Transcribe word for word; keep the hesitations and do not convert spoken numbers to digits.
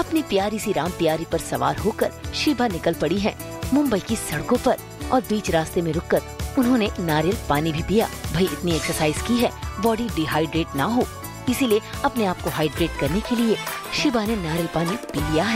अपनी प्यारी सी राम प्यारी पर सवार होकर शिभा निकल पड़ी है मुंबई की सड़कों पर। और बीच रास्ते में रुककर उन्होंने नारियल पानी भी पिया। भाई इतनी एक्सरसाइज की है, बॉडी डिहाइड्रेट ना हो, इसीलिए अपने आप को हाइड्रेट करने के लिए शिभा ने नारियल पानी पी लिया है।